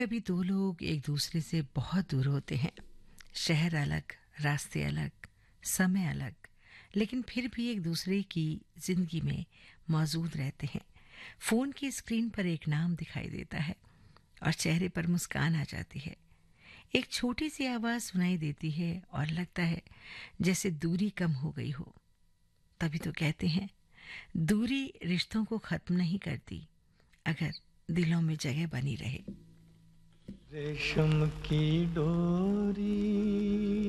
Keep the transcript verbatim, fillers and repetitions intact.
कभी दो लोग एक दूसरे से बहुत दूर होते हैं। शहर अलग, रास्ते अलग, समय अलग, लेकिन फिर भी एक दूसरे की जिंदगी में मौजूद रहते हैं। फोन की स्क्रीन पर एक नाम दिखाई देता है और चेहरे पर मुस्कान आ जाती है। एक छोटी सी आवाज सुनाई देती है और लगता है जैसे दूरी कम हो गई हो। तभी तो कहते हैं, दूरी रिश्तों को खत्म नहीं करती, अगर दिलों में जगह बनी रहे। रेशम की डोरी